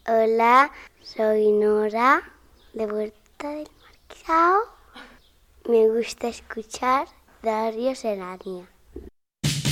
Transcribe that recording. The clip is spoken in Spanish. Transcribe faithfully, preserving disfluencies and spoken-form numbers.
Hola, soy Nora, de Huerta del Marquesado. Me gusta escuchar Radio Serranía.